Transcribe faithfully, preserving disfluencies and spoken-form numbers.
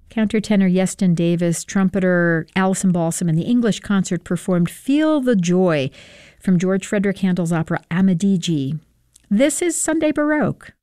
Countertenor Yeston Davis, trumpeter Alison Balsam, and the English concert performed Feel the Joy from George Frederick Handel's opera Amadigi. This is Sunday Baroque.